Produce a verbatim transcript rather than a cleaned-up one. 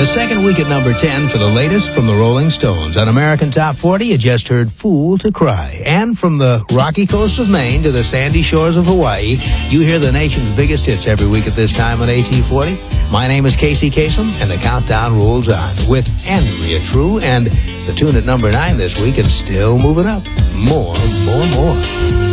The second week at number ten for the latest from the Rolling Stones. On American Top forty, you just heard Fool to Cry. And from the rocky coast of Maine to the sandy shores of Hawaii, you hear the nation's biggest hits every week at this time on A T forty. My name is Casey Kasem, and the countdown rolls on with Andrea True and the tune at number nine this week and still moving up. More, more, more.